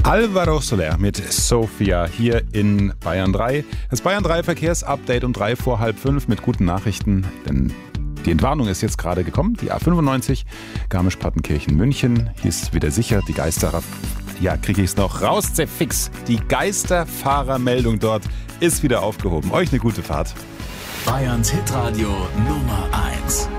Alvaro Soler mit Sophia hier in Bayern 3. Das Bayern 3 Verkehrsupdate um 3 vor halb 5 mit guten Nachrichten, denn die Entwarnung ist jetzt gerade gekommen. Die A95 Garmisch-Partenkirchen-München. Hier ist wieder sicher die Geisterfahrer. Ja, kriege ich es noch raus, fix. Die Geisterfahrermeldung dort ist wieder aufgehoben. Euch eine gute Fahrt. Bayerns Hitradio Nummer 1.